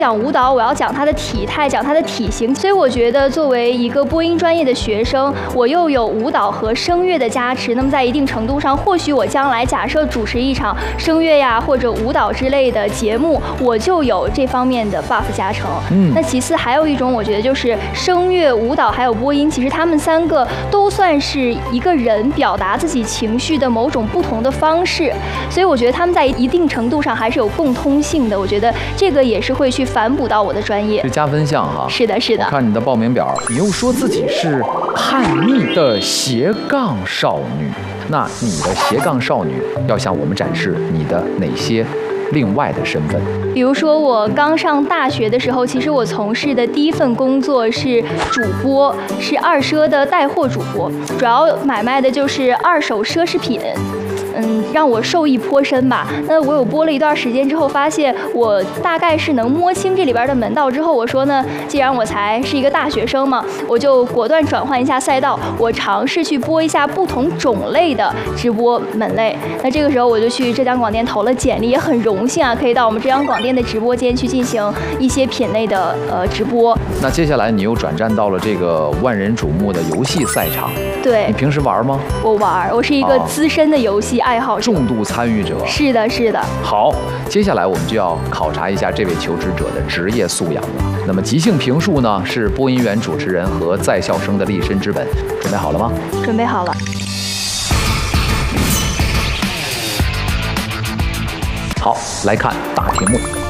讲舞蹈，我要讲它的体态，讲它的体型，所以我觉得作为一个播音专业的学生，我又有舞蹈和声乐的加持，那么在一定程度上，或许我将来假设主持一场声乐呀或者舞蹈之类的节目，我就有这方面的 buff 加成。那其次还有一种，我觉得就是声乐、舞蹈还有播音，其实他们三个都算是一个人表达自己情绪的某种不同的方式，所以我觉得他们在一定程度上还是有共通性的。我觉得这个也是会去反哺到我的专业， 是加分项哈。 是的，是的。 我看你的报名表，你又说自己是叛逆的斜杠少女，那你的斜杠少女要向我们展示你的哪些另外的身份？ 比如说，我刚上大学的时候，其实我从事的第一份工作是主播，是二奢的带货主播，主要买卖的就是二手奢侈品。让我受益颇深吧。那我有播了一段时间之后，发现我大概是能摸清这里边的门道之后，我说呢，既然我才是一个大学生嘛，我就果断转换一下赛道，我尝试去播一下不同种类的直播门类。那这个时候我就去浙江广电投了简历，也很荣幸啊，可以到我们浙江广电的直播间去进行一些品类的直播。 那接下来你又转战到了这个万人瞩目的游戏赛场。 对， 你平时玩吗？ 我玩，我是一个资深的游戏爱好者， 重度参与者。 是的，是的。 好，接下来我们就要考察一下这位求职者的职业素养了。那么即兴评述呢，是播音员、主持人和在校生的立身之本。准备好了吗？ 准备好了。 好，来看大题目。